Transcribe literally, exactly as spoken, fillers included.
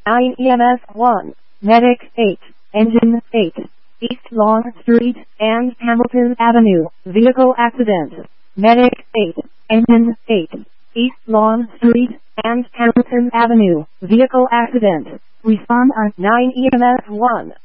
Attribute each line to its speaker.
Speaker 1: nine E M S one, Medic eight, Engine eight, East Long Street and Hamilton Avenue, vehicle accident. Medic eight, Engine eight, East Long Street and Hamilton Avenue, vehicle accident. Respond on nine E M S one.